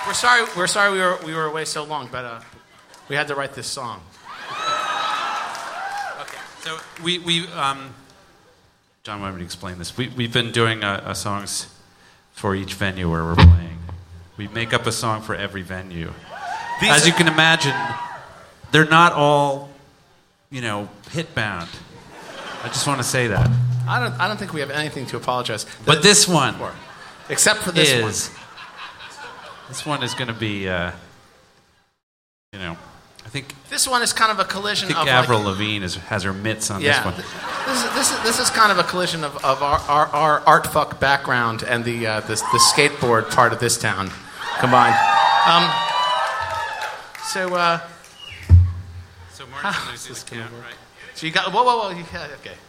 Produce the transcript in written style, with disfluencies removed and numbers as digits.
We're sorry we were away so long, but we had to write this song. Okay. So we John wanted me to explain this. We've been doing songs for each venue where we're playing. We make up a song for every venue. As you can imagine, they're not all, hit bound. I just want to say that. I don't think we have anything to apologize. But this one, except for this one. This one is going to be, I think. This one is kind of a collision of. Avril Lavigne has her mitts on this one. This is kind of a collision of our art fuck background and the skateboard part of this town combined. So Martin, there's this camera, right? So you got whoa. Okay.